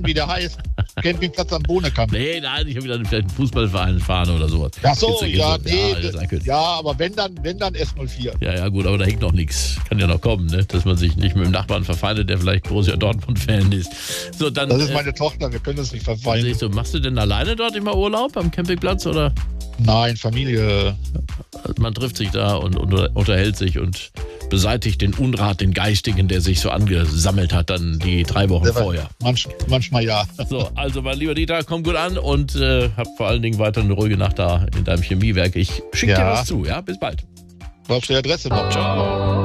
wie der heißt. Campingplatz am Bohnekamp. Nee, nein, ich habe wieder vielleicht einen Fußballverein fahren oder sowas. Ach so, ja, Ja, aber wenn dann S04. Ja, gut, aber da hängt noch nichts. Kann ja noch kommen, ne? Dass man sich nicht mit dem Nachbarn verfeindet, der vielleicht Borussia Dortmund-Fan ist. So, dann, Das ist meine Tochter, wir können das nicht verfeinden. So, machst du denn alleine dort immer Urlaub am Campingplatz oder? Nein, Familie. Man trifft sich da und unterhält sich und beseitigt den Unrat, den Geistigen, der sich so angesammelt hat, dann die 3 Wochen vorher. Manchmal ja. So, also mein lieber Dieter, komm gut an und hab vor allen Dingen weiter eine ruhige Nacht da in deinem Chemiewerk. Ich schicke dir was zu, ja? Bis bald. Brauchst du die Adresse noch? Ciao.